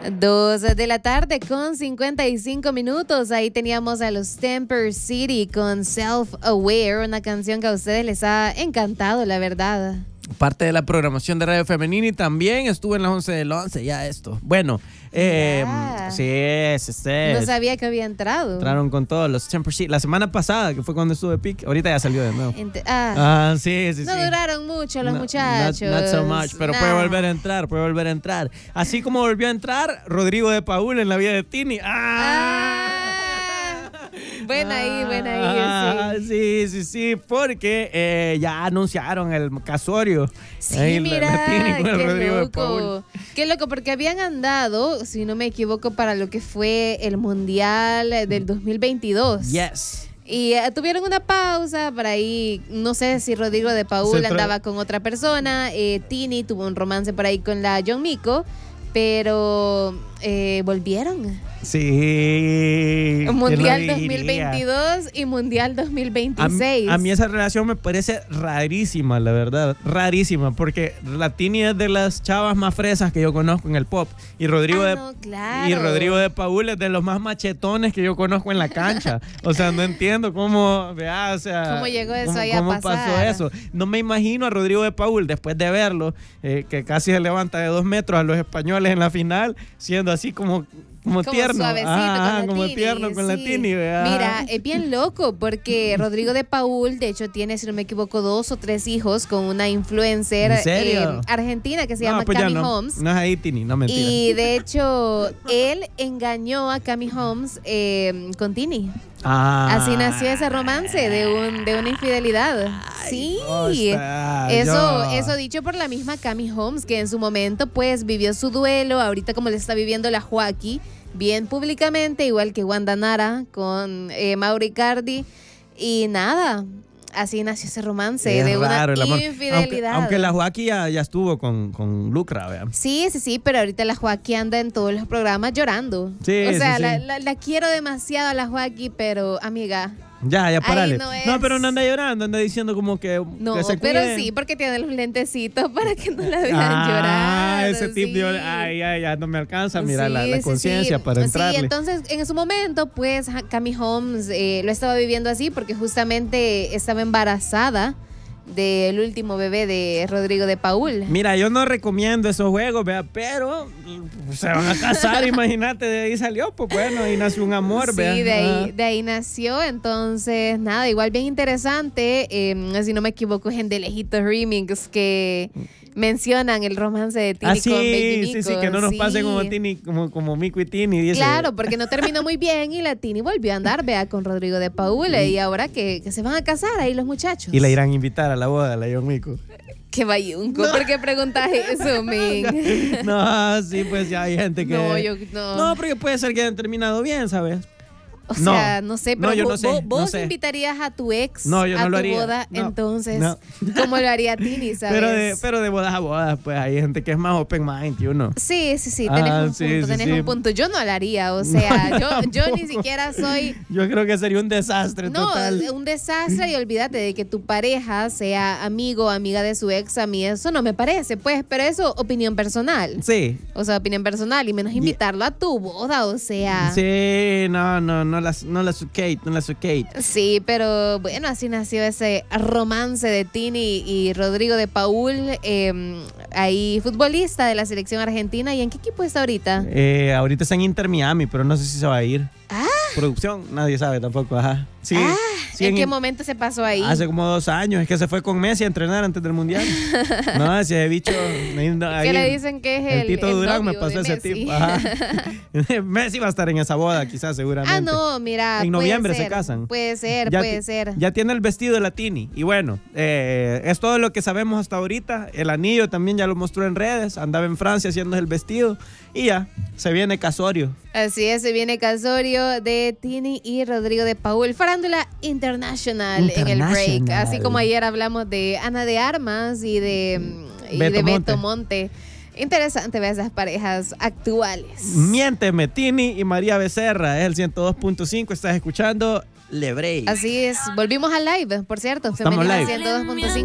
2:55 p.m. Ahí teníamos a los Temper City con Self-Aware, una canción que a ustedes les ha encantado, la verdad. Parte de la programación de Radio Femenina y también estuvo en las 11 del 11, ya esto. Bueno, sí. No sabía que había entrado. Entraron con todos los Temper City. La semana pasada, que fue cuando estuve Pic, ahorita ya salió de nuevo. Sí. No duraron mucho los muchachos. Not so much, pero puede volver a entrar, Así como volvió a entrar Rodrigo de Paul en la vida de Tini. Buena ahí. Sí, porque ya anunciaron el casorio. Sí, ahí, mira, qué qué loco, porque habían andado, si no me equivoco, para lo que fue el Mundial del 2022. Yes. Y tuvieron una pausa para ahí, no sé si Rodrigo de Paul andaba con otra persona, Tini tuvo un romance por ahí con la John Mico, pero volvieron. Sí. Mundial 2022 y Mundial 2026. A mí esa relación me parece rarísima, la verdad. Rarísima, porque la Tini es de las chavas más fresas que yo conozco en el pop. Y Rodrigo de Paul es de los más machetones que yo conozco en la cancha. O sea, no entiendo cómo llegó eso ahí a pasar. ¿Cómo pasó eso? No me imagino a Rodrigo de Paul, después de verlo, que casi se levanta de 2 metros a los españoles en la final, siendo así como tierno. Suavecito como tierno con la Tini. Mira, es bien loco porque Rodrigo de Paul, de hecho, tiene, si no me equivoco, 2 o 3 hijos con una influencer argentina que se llama Cami Holmes. No es ahí, Tini, no mentira. Y de hecho, él engañó a Cami Holmes con Tini. Así nació ese romance de una infidelidad. Sí, eso dicho por la misma Cami Holmes, que en su momento pues vivió su duelo, ahorita como le está viviendo la Joaquí, bien públicamente, igual que Wanda Nara con Mauro Icardi, y nada, así nació ese romance de una infidelidad. Aunque la Joaquí ya estuvo con Lucra, ¿verdad? Sí, pero ahorita la Joaquí anda en todos los programas llorando. Sí, la quiero demasiado a la Joaquí, pero amiga... Ya, parale. No, pero no anda llorando, anda diciendo como que no, que se pero cuiden. Sí, porque tiene los lentecitos para que no la vean llorar. Ese tipo de... ya no me alcanza, mira, la conciencia para entrarle. Sí, entonces, en su momento, pues, Cami Holmes lo estaba viviendo así porque justamente estaba embarazada del último bebé de Rodrigo de Paul. Mira, yo no recomiendo esos juegos, ¿vea? Pero se van a casar, imagínate, de ahí salió, pues bueno, ahí nació un amor, ¿vea? Sí, de ahí nació, entonces, nada, igual bien interesante, si no me equivoco es en De Lejitos Remix que mencionan el romance de Tini con Baby Mico. Sí, que no nos pase como Tini, como Mico y Tini. Dice. Claro, porque no terminó muy bien y la Tini volvió a andar, vea, con Rodrigo de Paul y ahora que se van a casar ahí los muchachos. Y la irán a invitar a la boda, la John Mico. Qué bayunco, ¿por qué preguntas eso, men? No, sí, pues ya hay gente que... No, porque puede ser que hayan terminado bien, ¿sabes? O sea, no sé, pero vos invitarías a tu ex a tu boda, entonces, ¿cómo lo haría Tini, sabes? Pero de bodas a bodas, pues hay gente que es más open mind que uno. Sí, tenés un punto. Yo no lo haría, o sea, yo ni siquiera soy... Yo creo que sería un desastre total. No, un desastre y olvídate de que tu pareja sea amigo o amiga de su ex, a mí eso no me parece, pues, pero eso, opinión personal. Sí. O sea, opinión personal y menos invitarlo a tu boda, o sea... Sí, no la suquete. Sí, pero bueno, así nació ese romance de Tini y Rodrigo de Paul, ahí futbolista de la selección argentina. ¿Y en qué equipo está ahorita? Ahorita está en Inter Miami, pero no sé si se va a ir. Producción, nadie sabe tampoco, ajá. Sí, ¿En qué momento se pasó ahí? Hace como 2 años, es que se fue con Messi a entrenar antes del Mundial. No, ese bicho... ¿Qué le dicen que es el Tito Durán novio me pasó de ese Messi? tipo. Ajá. Messi va a estar en esa boda, quizás, seguramente. No, mira, en noviembre se casan. Puede ser. Ya tiene el vestido de la Tini. Y bueno, es todo lo que sabemos hasta ahorita. El anillo también ya lo mostró en redes. Andaba en Francia haciendo el vestido. Y ya, se viene casorio. Así es, se viene casorio de Tini y Rodrigo de Paul. Farándula International en el break. Así como ayer hablamos de Ana de Armas y de Beto Monte. Interesante ver esas parejas actuales. Miénteme, Tini y María Becerra. Es el 102.5. Estás escuchando Le Break. Así es. Volvimos al live, por cierto. Estamos Femenina live. 102.5.